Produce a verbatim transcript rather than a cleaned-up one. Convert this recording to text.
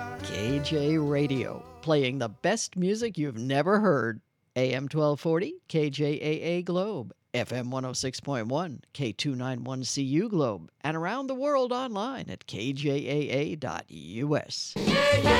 K J Radio, playing the best music you've never heard. A M twelve forty, K J A A Globe, F M one oh six point one, K two ninety-one C U Globe, and around the world online at K J A A dot U S. Yeah, yeah.